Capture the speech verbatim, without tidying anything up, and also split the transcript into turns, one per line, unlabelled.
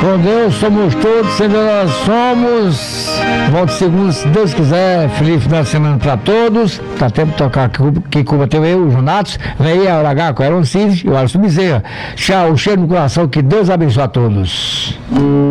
Com Deus somos todos, sem Deus nós somos. Volto segundo, se Deus quiser. Feliz final de semana para todos. Tá tempo de tocar que Cuba tem eu, o Jonatos, vem a Hora com Aaron Cid e o Alisson Bezerra. Tchau, cheiro no coração, que Deus abençoe a todos.